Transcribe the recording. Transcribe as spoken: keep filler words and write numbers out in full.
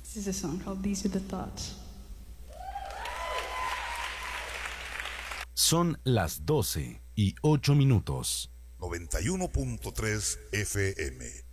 This is a song called These Are the Thoughts. Son las doce y ocho minutos. noventa y uno punto tres F M.